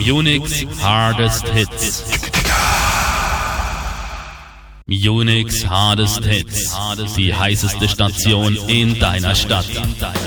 Munich Hardest Hits. Munich Hardest Hits. Die heißeste Station in deiner Stadt.